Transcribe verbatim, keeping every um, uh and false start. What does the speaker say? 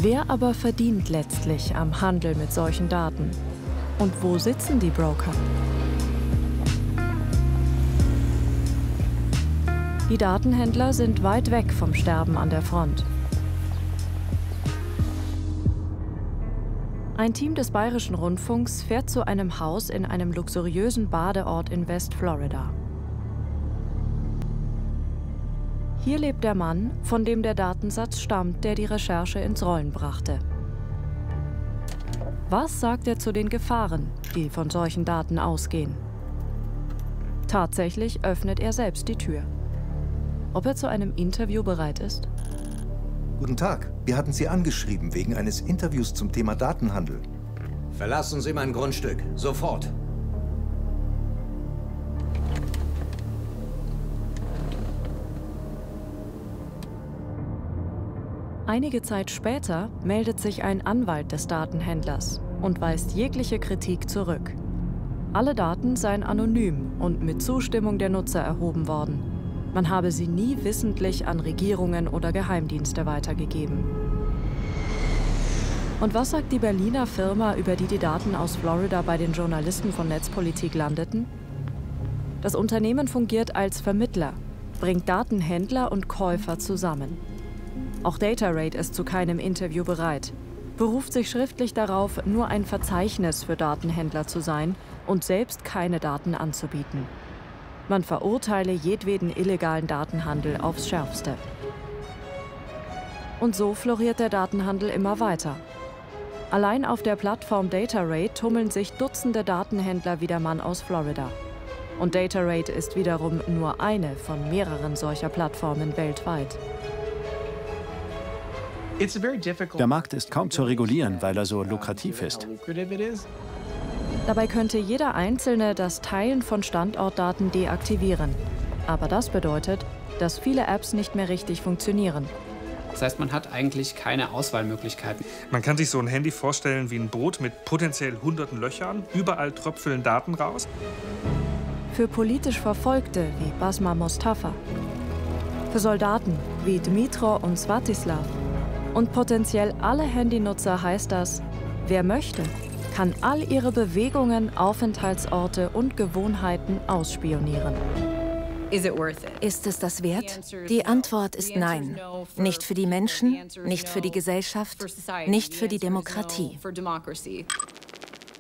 Wer aber verdient letztlich am Handel mit solchen Daten? Und wo sitzen die Broker? Die Datenhändler sind weit weg vom Sterben an der Front. Ein Team des Bayerischen Rundfunks fährt zu einem Haus in einem luxuriösen Badeort in West-Florida. Hier lebt der Mann, von dem der Datensatz stammt, der die Recherche ins Rollen brachte. Was sagt er zu den Gefahren, die von solchen Daten ausgehen? Tatsächlich öffnet er selbst die Tür. Ob er zu einem Interview bereit ist? Guten Tag. Wir hatten Sie angeschrieben wegen eines Interviews zum Thema Datenhandel. Verlassen Sie mein Grundstück. Sofort. Einige Zeit später meldet sich ein Anwalt des Datenhändlers und weist jegliche Kritik zurück. Alle Daten seien anonym und mit Zustimmung der Nutzer erhoben worden. Man habe sie nie wissentlich an Regierungen oder Geheimdienste weitergegeben. Und was sagt die Berliner Firma, über die die Daten aus Florida bei den Journalisten von Netzpolitik landeten? Das Unternehmen fungiert als Vermittler, bringt Datenhändler und Käufer zusammen. Auch DataRate ist zu keinem Interview bereit, beruft sich schriftlich darauf, nur ein Verzeichnis für Datenhändler zu sein und selbst keine Daten anzubieten. Man verurteile jedweden illegalen Datenhandel aufs Schärfste. Und so floriert der Datenhandel immer weiter. Allein auf der Plattform DataRate tummeln sich Dutzende Datenhändler wie der Mann aus Florida. Und DataRate ist wiederum nur eine von mehreren solcher Plattformen weltweit. Der Markt ist kaum zu regulieren, weil er so lukrativ ist. Dabei könnte jeder Einzelne das Teilen von Standortdaten deaktivieren. Aber das bedeutet, dass viele Apps nicht mehr richtig funktionieren. Das heißt, man hat eigentlich keine Auswahlmöglichkeiten. Man kann sich so ein Handy vorstellen wie ein Boot mit potenziell hunderten Löchern. Überall tröpfeln Daten raus. Für politisch Verfolgte wie Basma Mustafa. Für Soldaten wie Dmitro und Svatislav. Und potenziell alle Handynutzer heißt das, wer möchte, kann all ihre Bewegungen, Aufenthaltsorte und Gewohnheiten ausspionieren. Ist es das wert? Die Antwort ist nein. Nicht für die Menschen, nicht für die Gesellschaft, nicht für die Demokratie.